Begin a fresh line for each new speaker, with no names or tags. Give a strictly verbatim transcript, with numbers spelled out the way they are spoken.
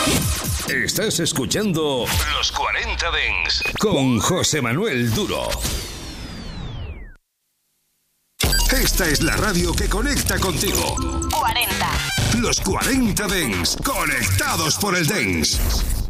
Estás escuchando Los cuarenta Dance con José Manuel Duro. Esta es la radio que conecta contigo.
cuarenta.
Los cuarenta Dance, conectados por el Dance.